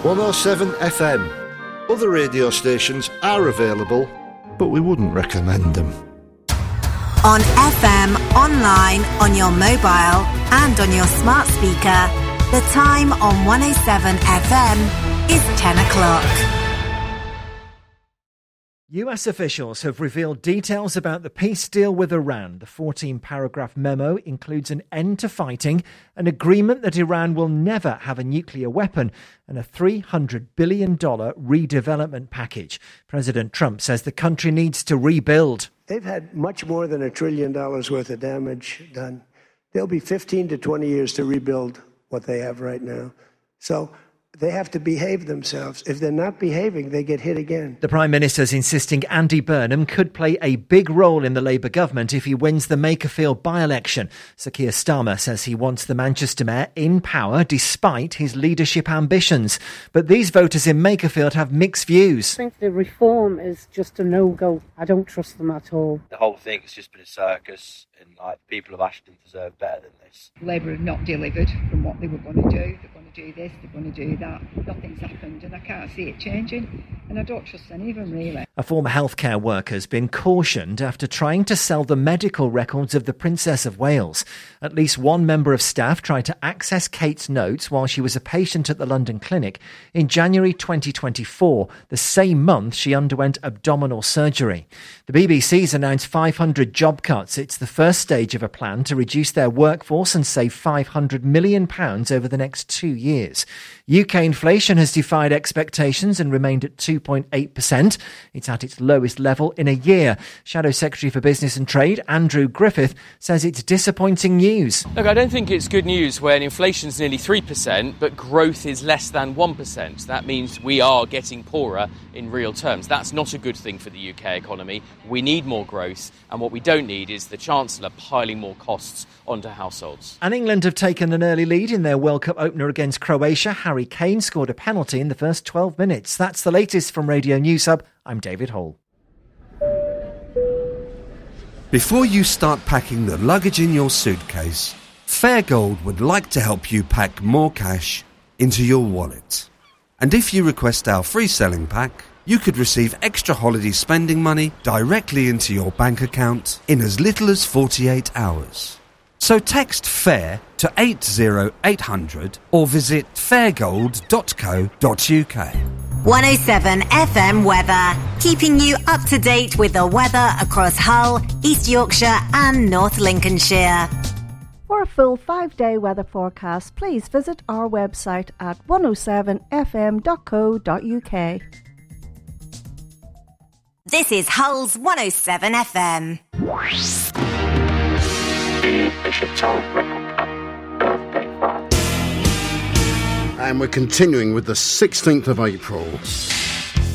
107 FM. Other radio stations are available, but we wouldn't recommend them. On FM, online, on your mobile and on your smart speaker, the time on 107 FM is 10 o'clock. US officials have revealed details about the peace deal with Iran. The 14-paragraph memo includes an end to fighting, an agreement that Iran will never have a nuclear weapon, and a $300 billion redevelopment package. President Trump says the country needs to rebuild. They've had much more than $1 trillion worth of damage done. There'll be 15 to 20 years to rebuild what they have right now. So they have to behave themselves. If they're not behaving, they get hit again. The Prime Minister's insisting Andy Burnham could play a big role in the Labour government if he wins the Makerfield by-election. Sir Keir Starmer says he wants the Manchester Mayor in power despite his leadership ambitions. But these voters in Makerfield have mixed views. I think the reform is just a no-go. I don't trust them at all. The whole thing has just been a circus, and the people of Ashton deserve better than this. Labour have not delivered from what they were going to do. They're going to do this, they're going to do that. Nothing's happened, and I can't see it changing, and I don't trust any of them, really. A former healthcare worker has been cautioned after trying to sell the medical records of the Princess of Wales. At least one member of staff tried to access Kate's notes while she was a patient at the London clinic in January 2024, the same month she underwent abdominal surgery. The BBC's announced 500 job cuts. It's the first stage of a plan to reduce their workforce and save £500 million over the next 2 years. UK inflation has defied expectations and remained at 2.8%. It's at its lowest level in a year. Shadow Secretary for Business and Trade, Andrew Griffith, says it's disappointing news. Look, I don't think it's good news when inflation's nearly 3%, but growth is less than 1%. That means we are getting poorer in real terms. That's not a good thing for the UK economy. We need more growth, and what we don't need is the Chancellor piling more costs onto households. And England have taken an early lead in their World Cup opener against Croatia. Harry Kane scored a penalty in the first 12 minutes. That's the latest from Radio News Hub. I'm David Hall. Before you start packing the luggage in your suitcase, Fairgold would like to help you pack more cash into your wallet. And if you request our free selling pack, you could receive extra holiday spending money directly into your bank account in as little as 48 hours. So text FAIR to 80800 or visit fairgold.co.uk. 107 FM weather, keeping you up to date with the weather across Hull, East Yorkshire and North Lincolnshire. For a full 5-day weather forecast, please visit our website at 107fm.co.uk. This is Hull's 107 FM. And we're continuing with the 16th of April.